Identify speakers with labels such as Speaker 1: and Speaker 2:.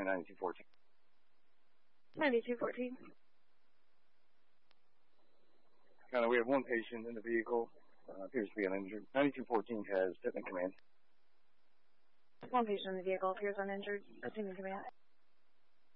Speaker 1: County 9214.
Speaker 2: 9214.
Speaker 1: County, we have one patient in the vehicle. Appears to be uninjured. 9214 has Pittman command.
Speaker 2: One patient in the vehicle appears uninjured. Assuming command.